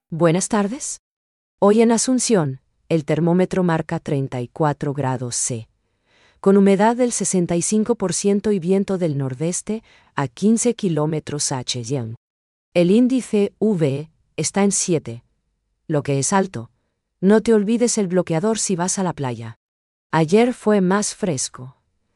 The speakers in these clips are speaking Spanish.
Buenas tardes. Hoy en Asunción, el termómetro marca 34 grados C, con humedad del 65% y viento del nordeste a 15 kilómetros h. El índice UV está en 7, lo que es alto. No te olvides el bloqueador si vas a la playa. Ayer fue más fresco,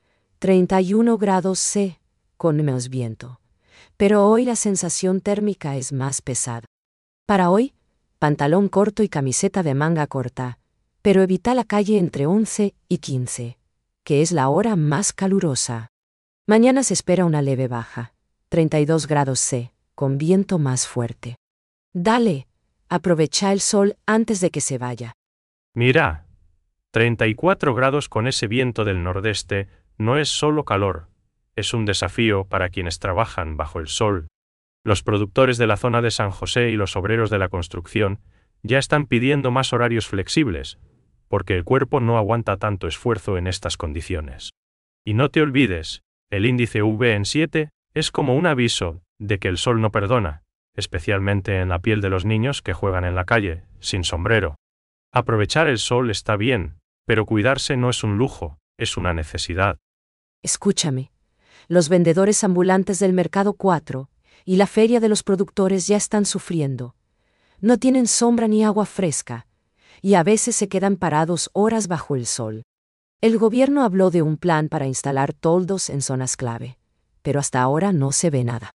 31 grados C, con menos viento, pero hoy la sensación térmica es más pesada. Para hoy, pantalón corto y camiseta de manga corta, pero evita la calle entre 11 y 15, que es la hora más calurosa. Mañana se espera una leve baja, 32 grados C, con viento más fuerte. Dale, aprovecha el sol antes de que se vaya. Mira, 34 grados con ese viento del nordeste no es solo calor, es un desafío para quienes trabajan bajo el sol. Los productores de la zona de San José y los obreros de la construcción ya están pidiendo más horarios flexibles, porque el cuerpo no aguanta tanto esfuerzo en estas condiciones. Y no te olvides, el índice UV en 7 es como un aviso de que el sol no perdona, especialmente en la piel de los niños que juegan en la calle, sin sombrero. Aprovechar el sol está bien, pero cuidarse no es un lujo, es una necesidad. Escúchame, los vendedores ambulantes del Mercado 4 y la feria de los productores ya están sufriendo. No tienen sombra ni agua fresca, y a veces se quedan parados horas bajo el sol. El gobierno habló de un plan para instalar toldos en zonas clave, pero hasta ahora no se ve nada.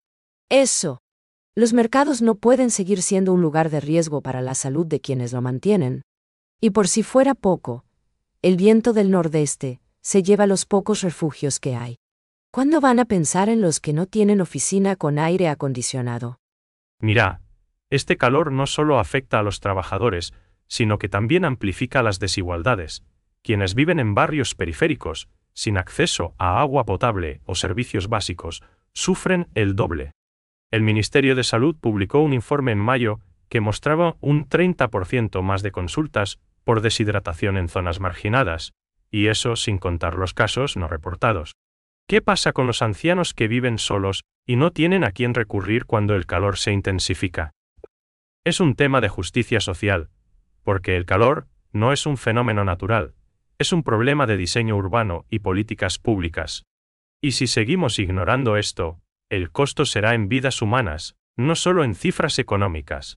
Los mercados no pueden seguir siendo un lugar de riesgo para la salud de quienes lo mantienen. Y por si fuera poco, el viento del nordeste se lleva los pocos refugios que hay. ¿Cuándo van a pensar en los que no tienen oficina con aire acondicionado? Mira, este calor no solo afecta a los trabajadores, sino que también amplifica las desigualdades. Quienes viven en barrios periféricos, sin acceso a agua potable o servicios básicos, sufren el doble. El Ministerio de Salud publicó un informe en mayo que mostraba un 30% más de consultas por deshidratación en zonas marginadas, y eso sin contar los casos no reportados. ¿Qué pasa con los ancianos que viven solos y no tienen a quién recurrir cuando el calor se intensifica? Es un tema de justicia social, porque el calor no es un fenómeno natural, es un problema de diseño urbano y políticas públicas. Y si seguimos ignorando esto, el costo será en vidas humanas, no solo en cifras económicas.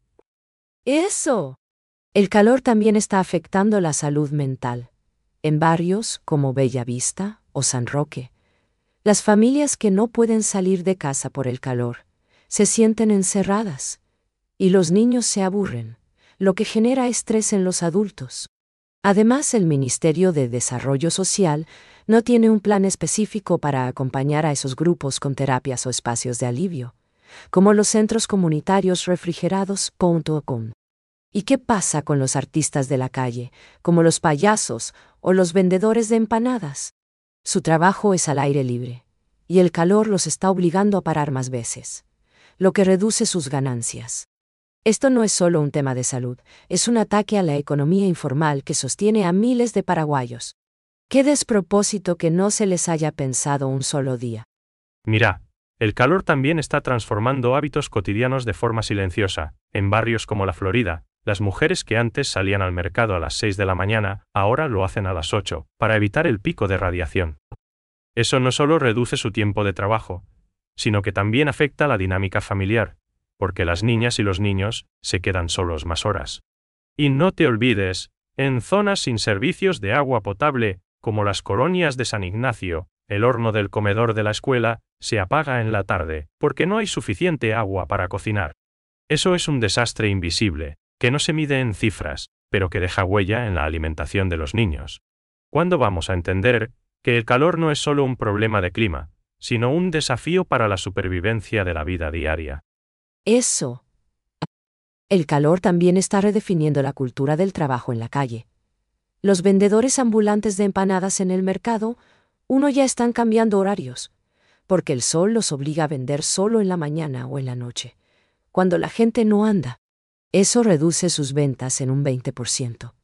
El calor también está afectando la salud mental. En barrios como Bella Vista o San Roque, las familias que no pueden salir de casa por el calor se sienten encerradas y los niños se aburren, lo que genera estrés en los adultos. Además, el Ministerio de Desarrollo Social no tiene un plan específico para acompañar a esos grupos con terapias o espacios de alivio, como los centros comunitarios refrigerados.com. ¿Y qué pasa con los artistas de la calle, como los payasos o los vendedores de empanadas? Su trabajo es al aire libre, y el calor los está obligando a parar más veces, lo que reduce sus ganancias. Esto no es solo un tema de salud, es un ataque a la economía informal que sostiene a miles de paraguayos. Qué despropósito que no se les haya pensado un solo día. Mira, el calor también está transformando hábitos cotidianos de forma silenciosa. En barrios como la Florida, las mujeres que antes salían al mercado a las 6 de la mañana, ahora lo hacen a las 8, para evitar el pico de radiación. Eso no solo reduce su tiempo de trabajo, sino que también afecta la dinámica familiar, porque las niñas y los niños se quedan solos más horas. Y no te olvides, en zonas sin servicios de agua potable, como las colonias de San Ignacio, el horno del comedor de la escuela se apaga en la tarde, porque no hay suficiente agua para cocinar. Eso es un desastre invisible, que no se mide en cifras, pero que deja huella en la alimentación de los niños. ¿Cuándo vamos a entender que el calor no es solo un problema de clima, sino un desafío para la supervivencia de la vida diaria? El calor también está redefiniendo la cultura del trabajo en la calle. Los vendedores ambulantes de empanadas en el mercado, ya están cambiando horarios, porque el sol los obliga a vender solo en la mañana o en la noche, cuando la gente no anda. Eso reduce sus ventas en un 20%.